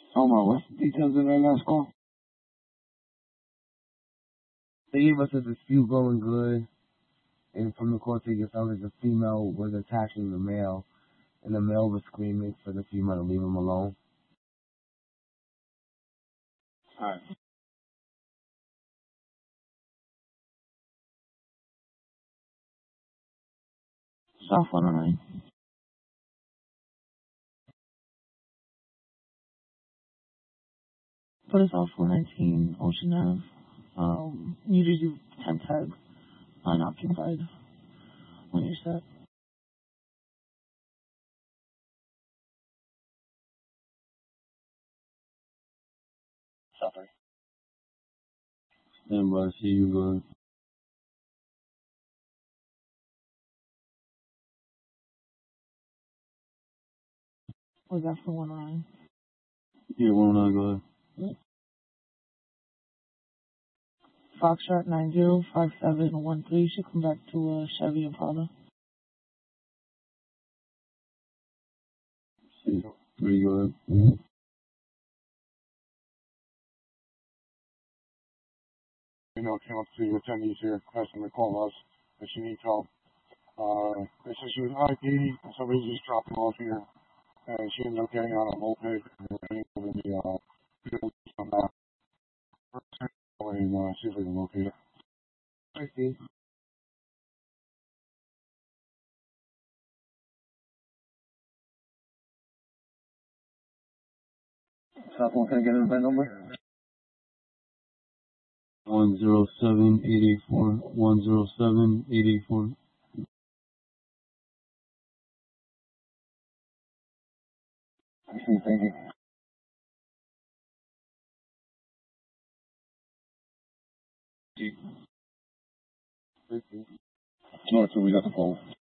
What's the details of that last call? They gave us a dispute going good, and from the court they felt like the female was attacking the male, and the male was screaming for the female to leave him alone. Alright. South 109. Put us off 419 Ocean Ave. You just do 10 tags unoccupied when you're set. Suffer. Stand by, see you good. Was that for 109? Yeah, 109, go ahead. Yep. Foxtrot 905713 should come back to Chevy Impala. See, pretty good. You know, came up to the attendees here, customer call us that she needs help. They said she was ID, and somebody just dropped her off here, and she ended up getting on a moped, and over the field on that. And see if we can locate her. I see. Stop one, can I get in my number? 107884. 107884. I see, thank you. Thank you. No, so we got the phone.